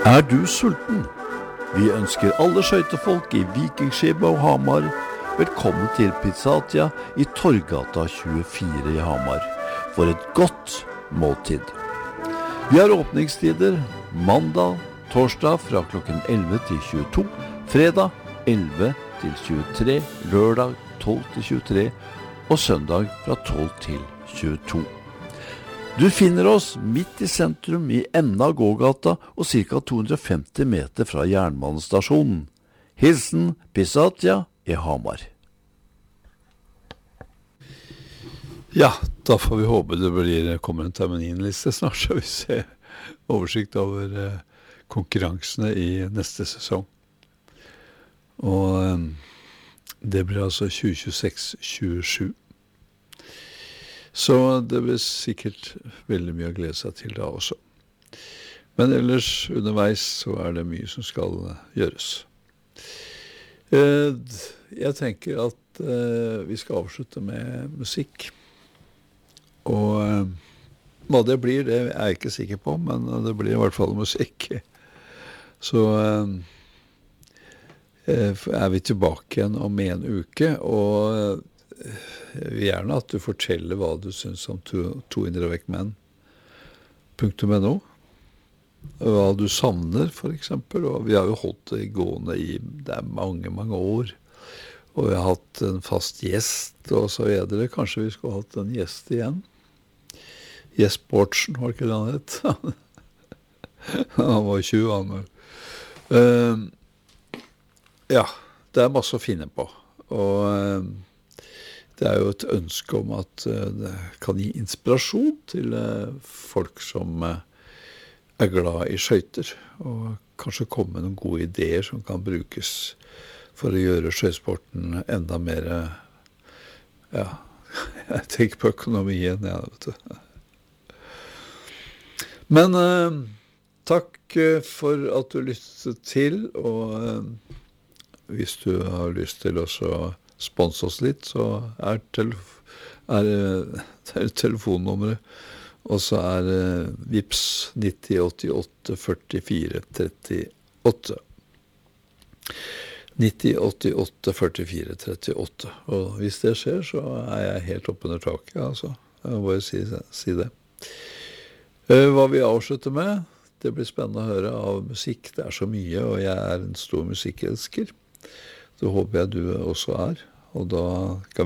Er du sulten? Vi ønsker alle skøytefolk i Vikingskipet og Hamar velkommen til Pizzatia i Torggata 24 i Hamar for et godt måltid. Vi har åpningstider mandag, torsdag fra klokken 11 til 22, fredag 11 til 23, lørdag 12 til 23 og søndag fra 12 til 22. Du finner oss midt i sentrum i enden av gågata og ca. 250 meter fra jernbanestasjonen. Hilsen Pizzatia i Hamar. Ja, da får vi håpe det kommer en terminliste snart, så vi ser oversikt over konkurransene i neste sesong. Og det blir altså 2026-27. Så det blir sikkert veldig mye å glede seg til da også. Men ellers underveis så det mye som skal gjøres. Jeg tenker at vi skal avslutte med musikk. Og hva det blir, det jeg ikke sikker på, men det blir i hvert fall musikk. Så vi tilbake igjen om en uke, og jeg vil gjerne at du forteller hva du synes om to indre vekk menn. .no. Hva du savner, for eksempel. Og vi har jo holdt det gående i mange, mange år. Og vi har hatt en fast gjest, og så videre. Kanskje vi skulle hatt en gjest igjen. Gjest Bortsen, var ikke det han het? Han var 20, han. Ja, det masse å finne på. Og det jo et ønske om at det kan gi inspirasjon til folk som glad i skøyter, og kanskje komme med noen gode ideer som kan brukes for å gjøre skøytesporten enda mer, ja, jeg tenker på økonomien, ja, vet du. Men takk for at du lyttet til, og hvis du har lyst til å sponse oss litt, så telefonnummeret, og så Vips 9088 44 38. 9088 44 38. Og hvis det skjer, så jeg helt oppe under taket, altså. Jeg må bare si det. Hva vi avslutter med, det blir spennende å høre av musikk. Det så mye, og jeg en stor musikkelsker. Det håper jeg du også og da kan vi